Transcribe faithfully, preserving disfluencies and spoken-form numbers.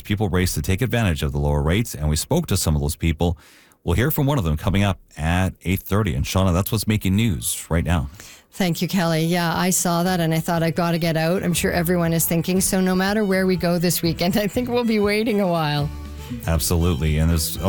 people race to take advantage of the lower rates, and we spoke to some of those people. We'll hear from one of them coming up at eight thirty. And Shauna, that's what's making news right now. Thank you, Kelly. Yeah, I saw that and I thought I've got to get out. I'm sure everyone is thinking. So no matter where we go this weekend, I think we'll be waiting a while. Absolutely. And there's